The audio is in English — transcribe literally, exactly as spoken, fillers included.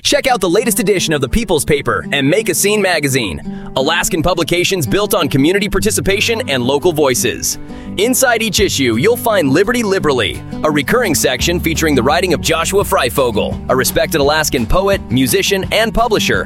Check out the latest edition of the People's Paper and Make a Scene magazine, Alaskan publications built on community participation and local voices. Inside each issue, you'll find Liberty Liberally, a recurring section featuring the writing of Joshua Freifogel, a respected Alaskan poet, musician, and publisher